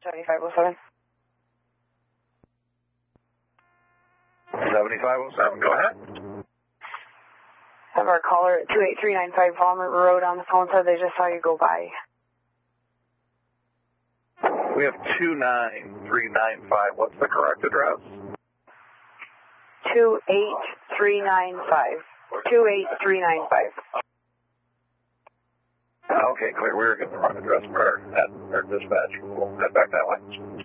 7507. 7507, go ahead. Have our caller at 28395 Palmer Road on the phone, said they just saw you go by. We have 29395. What's the correct address? 28395. 28395. Okay, clear. We're getting the wrong address for our dispatch. We'll head back that way.